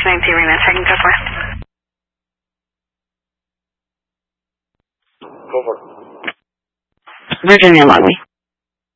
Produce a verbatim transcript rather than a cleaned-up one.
Nancy Arena, checking code four. Go for it. Virginia, log me.